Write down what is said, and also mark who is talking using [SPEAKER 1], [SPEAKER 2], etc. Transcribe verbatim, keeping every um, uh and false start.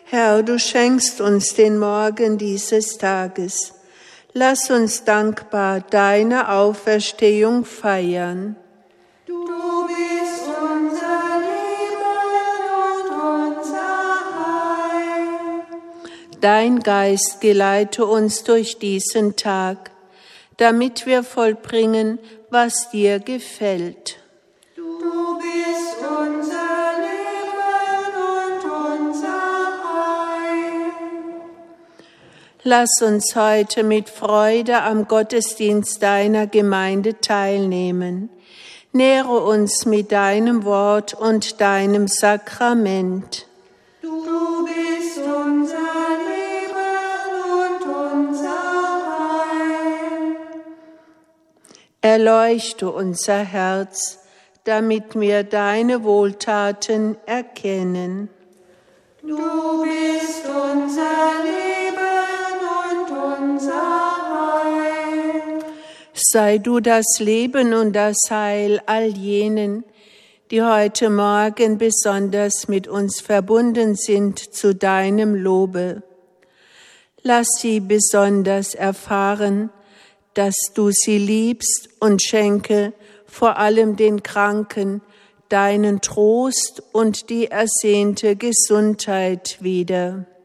[SPEAKER 1] Herr, du schenkst uns den Morgen dieses Tages. Lass uns dankbar deine Auferstehung feiern.
[SPEAKER 2] Du bist unser Leben und unser Heil.
[SPEAKER 1] Dein Geist geleite uns durch diesen Tag, damit wir vollbringen, was dir gefällt.
[SPEAKER 2] Du bist unser Leben und unser Heil.
[SPEAKER 1] Lass uns heute mit Freude am Gottesdienst deiner Gemeinde teilnehmen. Nähre uns mit deinem Wort und deinem Sakrament.
[SPEAKER 2] Du bist unser Leben und unser Heil.
[SPEAKER 1] Erleuchte unser Herz, damit wir deine Wohltaten erkennen.
[SPEAKER 2] Du bist unser Leben und unser Heil.
[SPEAKER 1] Sei du das Leben und das Heil all jenen, die heute Morgen besonders mit uns verbunden sind zu deinem Lobe. Lass sie besonders erfahren, dass du sie liebst, und schenke vor allem den Kranken deinen Trost und die ersehnte Gesundheit wieder.